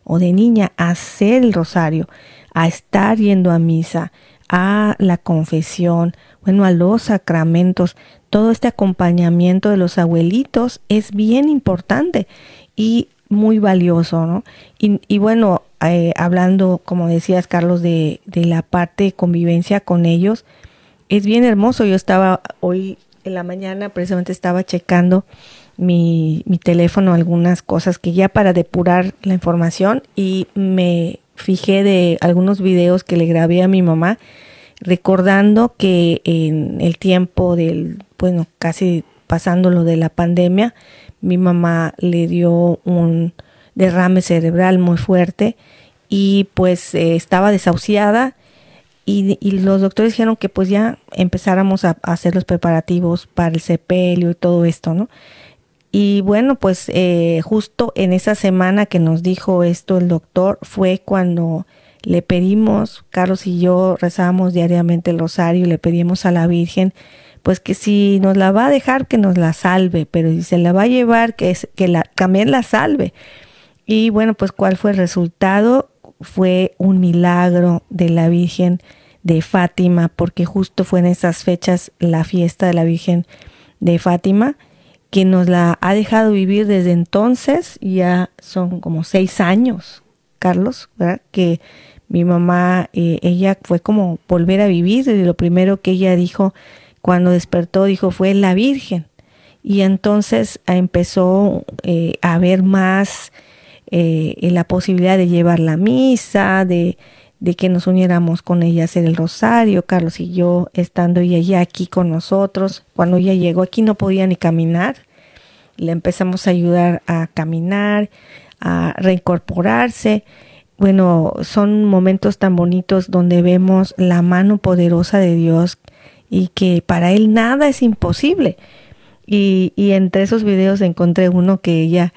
o de niña a hacer el rosario, a estar yendo a misa, a la confesión, bueno, a los sacramentos. Todo este acompañamiento de los abuelitos es bien importante y muy valioso, ¿no? Y bueno, hablando, como decías, Carlos, de la parte de convivencia con ellos, es bien hermoso. Yo estaba hoy en la mañana, precisamente estaba checando mi teléfono, algunas cosas que ya para depurar la información, y me fijé de algunos videos que le grabé a mi mamá, recordando que en el tiempo bueno, casi pasando lo de la pandemia, mi mamá le dio un derrame cerebral muy fuerte y pues estaba desahuciada y los doctores dijeron que pues ya empezáramos a hacer los preparativos para el sepelio y todo esto, ¿no? Y bueno, pues justo en esa semana que nos dijo esto el doctor fue cuando le pedimos, Carlos y yo rezábamos diariamente el rosario y le pedimos a la Virgen, pues que si nos la va a dejar, que nos la salve, pero si se la va a llevar, también la salve. Y bueno, pues ¿cuál fue el resultado? Fue un milagro de la Virgen de Fátima, porque justo fue en esas fechas la fiesta de la Virgen de Fátima, que nos la ha dejado vivir desde entonces. Ya son como 6 años, Carlos, ¿verdad? Que mi mamá, ella fue como volver a vivir, y lo primero que ella dijo cuando despertó, fue la Virgen. Y entonces empezó a haber más la posibilidad de llevar la misa, de que nos uniéramos con ella a hacer el rosario, Carlos y yo, estando ella ya aquí con nosotros. Cuando ella llegó aquí no podía ni caminar, le empezamos a ayudar a caminar, a reincorporarse. Bueno, son momentos tan bonitos donde vemos la mano poderosa de Dios y que para Él nada es imposible. Y entre esos videos encontré uno que ella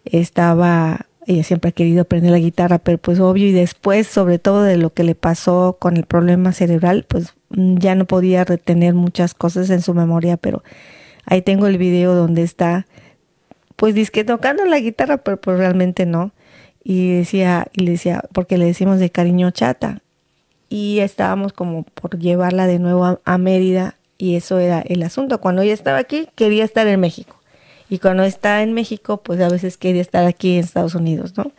siempre ha querido aprender la guitarra, pero pues obvio, y después, sobre todo de lo que le pasó con el problema cerebral, pues ya no podía retener muchas cosas en su memoria, pero ahí tengo el video donde está, pues dizque tocando la guitarra, pero pues realmente no. Y le decía, porque le decimos de cariño Chata, y estábamos como por llevarla de nuevo a Mérida, y eso era el asunto. Cuando ella estaba aquí, quería estar en México, y cuando está en México, pues a veces quería estar aquí en Estados Unidos, ¿no?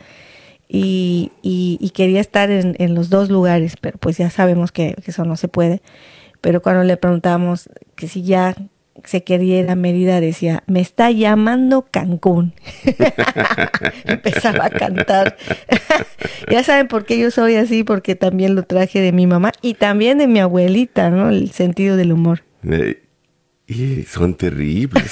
Y quería estar en los dos lugares, pero pues ya sabemos que eso no se puede. Pero cuando le preguntábamos que si ya se quería ir a Mérida, decía, me está llamando Cancún. Empezaba a cantar. Ya saben por qué yo soy así, porque también lo traje de mi mamá y también de mi abuelita, ¿no? El sentido del humor. Y son terribles.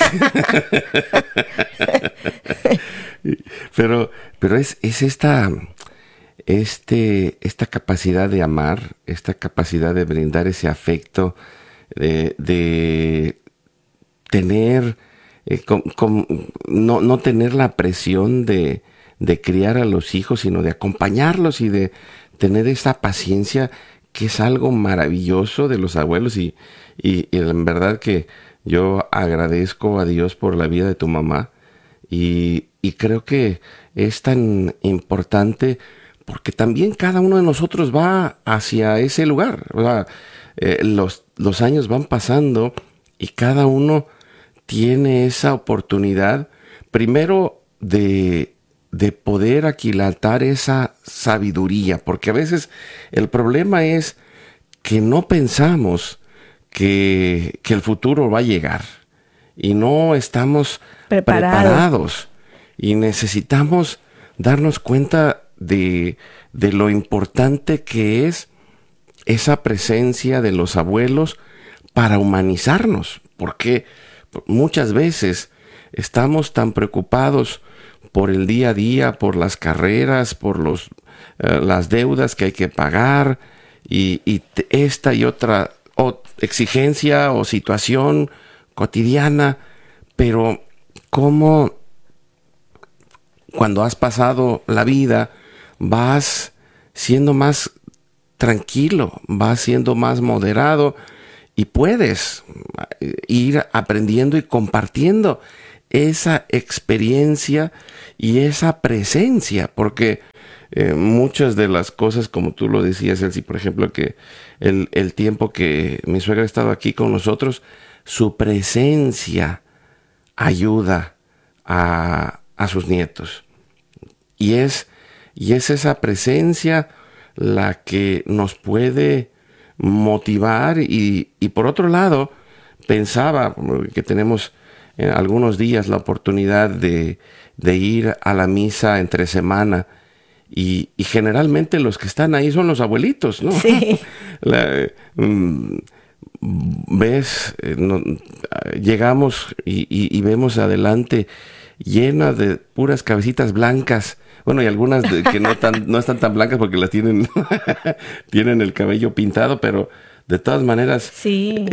pero es esta capacidad de amar, esta capacidad de brindar ese afecto, de tener, no tener la presión de criar a los hijos, sino de acompañarlos y de tener esa paciencia, que es algo maravilloso de los abuelos. Y en verdad que yo agradezco a Dios por la vida de tu mamá, y creo que es tan importante porque también cada uno de nosotros va hacia ese lugar. O sea, los años van pasando y cada uno tiene esa oportunidad, primero de poder aquilatar esa sabiduría, porque a veces el problema es que no pensamos que el futuro va a llegar y no estamos preparados, y necesitamos darnos cuenta de lo importante que es esa presencia de los abuelos para humanizarnos, porque muchas veces estamos tan preocupados por el día a día, por las carreras, por las deudas que hay que pagar, y esta y otra exigencia o situación cotidiana, pero cómo cuando has pasado la vida vas siendo más tranquilo, vas siendo más moderado, y puedes ir aprendiendo y compartiendo esa experiencia y esa presencia, porque muchas de las cosas, como tú lo decías, Elsie, por ejemplo, que el tiempo que mi suegra ha estado aquí con nosotros, su presencia ayuda a sus nietos. Y es esa presencia la que nos puede motivar y por otro lado, pensaba que tenemos algunos días la oportunidad de ir a la misa entre semana y generalmente los que están ahí son los abuelitos, ¿no? Sí. Ves, llegamos y vemos adelante llena de puras cabecitas blancas. Bueno, y algunas que no están tan blancas porque las tienen tienen el cabello pintado, pero de todas maneras Sí.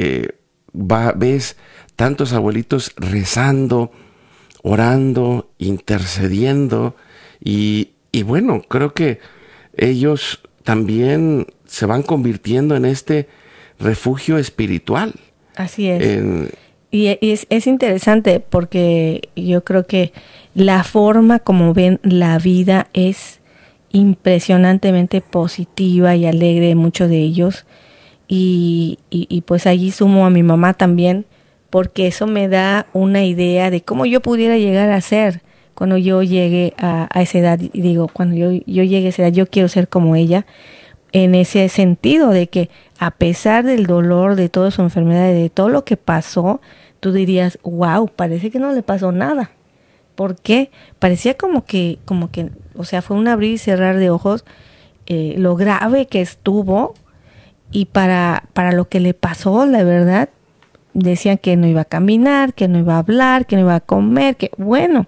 Ves tantos abuelitos rezando, orando, intercediendo y bueno, creo que ellos también se van convirtiendo en este refugio espiritual. Así es. Y es interesante porque yo creo que la forma como ven la vida es impresionantemente positiva y alegre, muchos de ellos. Y pues allí sumo a mi mamá también, porque eso me da una idea de cómo yo pudiera llegar a ser cuando yo llegue a esa edad. Y digo, cuando yo llegue a esa edad, yo quiero ser como ella, en ese sentido de que a pesar del dolor, de toda su enfermedad, de todo lo que pasó, tú dirías, wow, parece que no le pasó nada. ¿Por qué? Parecía como que, o sea, fue un abrir y cerrar de ojos, lo grave que estuvo, y para lo que le pasó, la verdad, decían que no iba a caminar, que no iba a hablar, que no iba a comer, que bueno,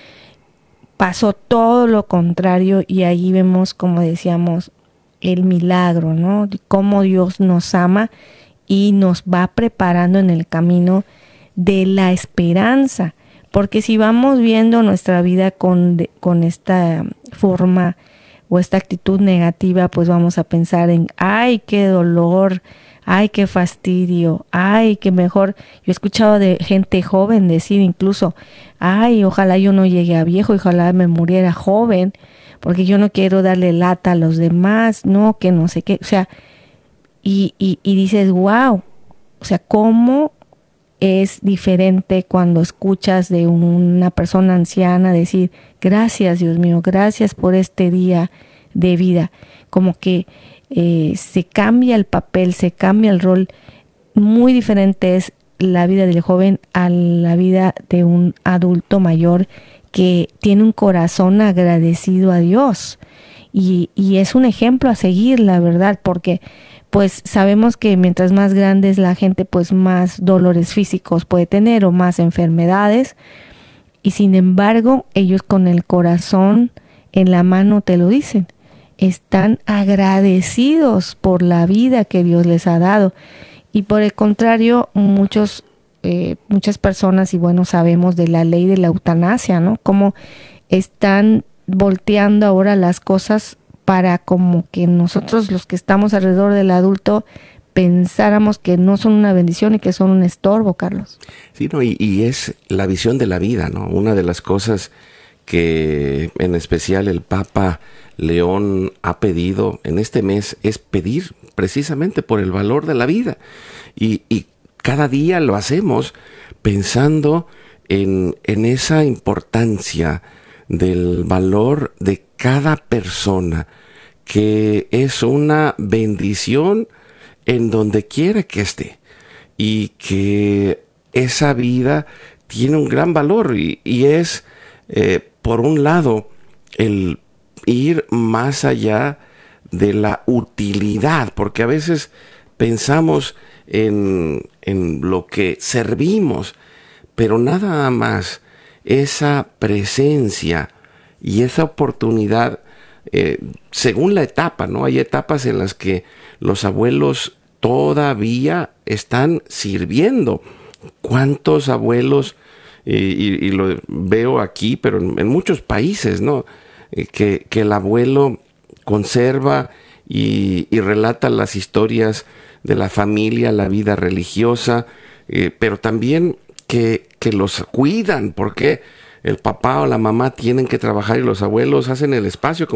pasó todo lo contrario y ahí vemos, como decíamos, el milagro, ¿no? Cómo Dios nos ama y nos va preparando en el camino de la esperanza, porque si vamos viendo nuestra vida con esta forma o esta actitud negativa, pues vamos a pensar en, ay, qué dolor, ay, qué fastidio, ay, qué mejor. Yo he escuchado de gente joven decir incluso, ay, ojalá yo no llegue a viejo, ojalá me muriera joven, porque yo no quiero darle lata a los demás, no, que no sé qué, o sea, y dices, wow, o sea, cómo es diferente cuando escuchas de una persona anciana decir, gracias Dios mío, gracias por este día de vida, como que se cambia el papel, se cambia el rol, muy diferente es la vida del joven a la vida de un adulto mayor que tiene un corazón agradecido a Dios y es un ejemplo a seguir, la verdad, porque pues sabemos que mientras más grande es la gente, pues más dolores físicos puede tener o más enfermedades, y sin embargo ellos con el corazón en la mano te lo dicen, están agradecidos por la vida que Dios les ha dado. Y por el contrario, muchas personas, y bueno, sabemos de la ley de la eutanasia, ¿no? Cómo están volteando ahora las cosas para como que nosotros los que estamos alrededor del adulto pensáramos que no son una bendición y que son un estorbo, Carlos. Sí, no, y es la visión de la vida, ¿no? Una de las cosas que en especial el Papa León ha pedido en este mes es pedir precisamente por el valor de la vida. Y cada día lo hacemos pensando en esa importancia del valor de cada persona, que es una bendición en donde quiera que esté, y que esa vida tiene un gran valor y es, por un lado, el ir más allá de la utilidad, porque a veces pensamos en lo que servimos, pero nada más esa presencia y esa oportunidad, según la etapa, ¿no? Hay etapas en las que los abuelos todavía están sirviendo. ¿Cuántos abuelos, y lo veo aquí, pero en muchos países, ¿no? Que el abuelo conserva y relata las historias de la familia, la vida religiosa, pero también que los cuidan, porque el papá o la mamá tienen que trabajar y los abuelos hacen el espacio,